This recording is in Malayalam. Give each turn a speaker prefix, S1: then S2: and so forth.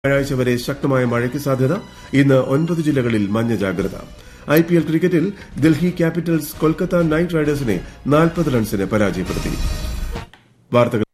S1: വ്യാഴാഴ്ച വരെ ശക്തമായ മഴയ്ക്ക് സാധ്യത. ഇന്ന് 9 ജില്ലകളിൽ മഞ്ഞ ജാഗ്രത. ഐപിഎൽ ക്രിക്കറ്റിൽ ഡൽഹി ക്യാപിറ്റൽസ് കൊൽക്കത്ത നൈറ്റ് റൈഡേഴ്സിനെ 40 റൺസിന് പരാജയപ്പെടുത്തി.